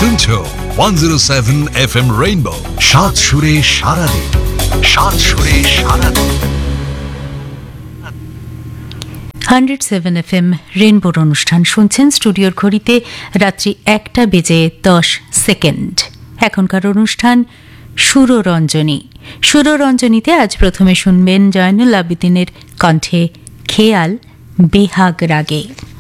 শুনছো 107 FM rainbow, সাত সুরে সারাদিন, সাত সুরে সারাদিন। 107 FM রেইনবোর অনুষ্ঠান শুনছেন। স্টুডিওর ঘড়িতে রাত্রি 1:10। এখনকার অনুষ্ঠান সুররঞ্জনী। সুররঞ্জনীতে আজ প্রথমে শুনবেন জয়নুল আবেদিনের কণ্ঠে খেয়াল বেহাগ রাগে।